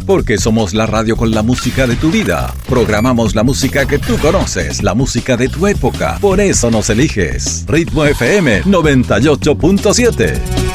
Porque somos la radio con la música de tu vida. Programamos la música que tú conoces, la música de tu época. Por eso nos eliges. Ritmo FM 98.7.